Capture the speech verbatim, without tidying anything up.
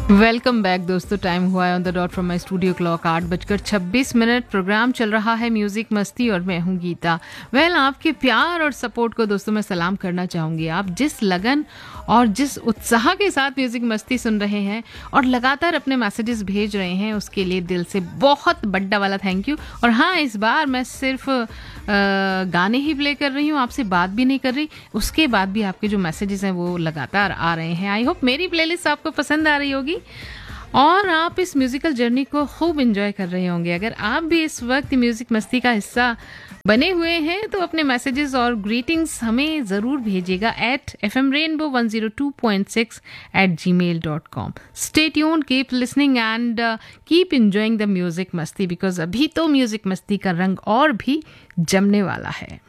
Welcome back दोस्तों, time हुआ है on the dot from my studio clock आठ बजकर छब्बीस मिनट। प्रोग्राम चल रहा है म्यूजिक मस्ती और मैं हूँ गीता। वेल well, आपके प्यार और सपोर्ट को दोस्तों मैं सलाम करना चाहूँगी। आप जिस लगन और जिस उत्साह के साथ म्यूजिक मस्ती सुन रहे हैं और लगातार अपने मैसेजेस भेज रहे हैं, उसके लिए दिल से बहुत बड्डा वाला थैंक यू। और हाँ, इस बार मैं सिर्फ आ, गाने ही प्ले कर रही हूँ, आपसे बात भी नहीं कर रही। उसके बाद भी आपके जो मैसेजेस हैं वो लगातार आ रहे हैं। आई होप मेरी प्लेलिस्ट आपको पसंद आ रही होगी और आप इस म्यूजिकल जर्नी को खूब एंजॉय कर रहे होंगे। अगर आप भी इस वक्त म्यूजिक मस्ती का हिस्सा बने हुए हैं तो अपने मैसेजेस और ग्रीटिंग्स हमें ज़रूर भेजिएगा eight F M rainbow one zero two point six eight ji mail dot com. Stay tune, keep listening and keep enjoying the music मस्ती, बिकॉज अभी तो म्यूजिक मस्ती का रंग और भी जमने वाला है।